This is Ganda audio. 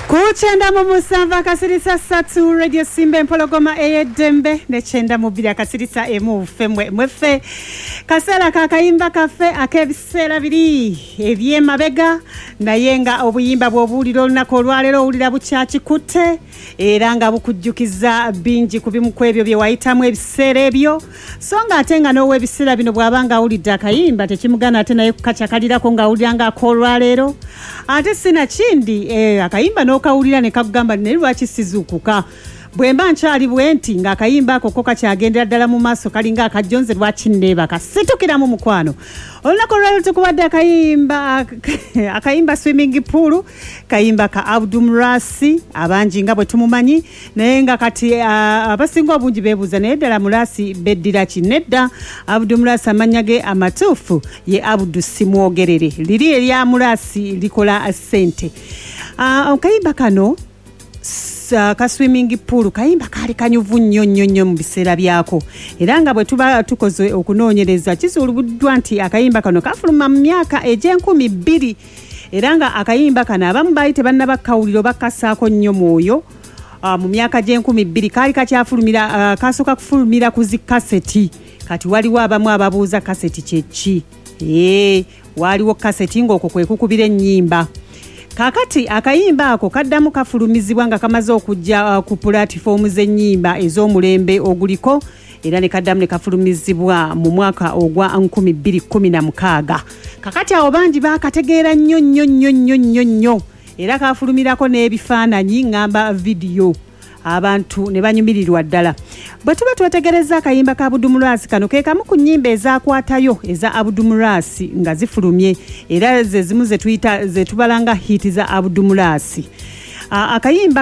Kuchenda mu musava kasirisa satu radio simbe mpologoma eyedembe nechenda mu bili kasirisa emu femwe mwefe kasala kakayimba kafe akebisera biri evye mabega nayenga obuyimba bwobuliro nako lwalero ulira buchachi kute eranga bukujjukiza binji kubimu kwebyo bye wayitamu ebisera ebyo songa atenga no webisera bino bwabanga ulida kayimba tekimugana ate naye kukachakalira ko nga uliranga akolwalero ate sina chindi akayimba no kawulira ne kagamba ne lwachi sizukuka bwemba nchali bwenti nga akayimba ako kachagendera ddala mu maso kalinga akajonze lwachi ndeba kasitukira mu mukwano olako lwalero tukubadde akayimba swimming pool kayimba ka Abdumrasi abanji nga bwe tumumanyi naye nga kati abasinga obungi bebuza naye ddala Murasi beddira kinedda Abdumrasi amanyage amatufu ye Abdu simwogerere liri erya Murasi likola sente kayimba kano ka swimming pool kayimba kali kanyuvu nnyo mu biseera byako era nga bwe tuba tukoze okunoonyereza kizulubuddwa nti akayimba kano kafuluma mu myaka ej'2000 era nga akayimba kano abamu bayite bannaba kawuliro bakasaako nnyo mwoyo mu myaka j'2000 kali kakyafulumira kasooka kufulumira ku zikaseti kati waliwo abamu ababuuza kaseti kyeki waliwo kaseti ng'okwo kwe kukubira ennyimba kakati akayimba ako kaddamu kafulumizibwa nga kamaze okujja ku platform z'ennyimba ez'omulembe oguliko era ne kaddamu ne kafulumizibwa mu mwaka ogwa 2016 kakati awo bangi bakategeera nnyo era kafulumirako n'ebifaananyi ngamba video abantu ne banyumirirwa ddala bwe tuba twetegereza akayimba ka Abdumrasi kano ke kamu ku nnyimba ezakwatayo eza Abdumrasi nga zifulumye era ze zimu ze tubalanga hit za Abdumrasi akayimba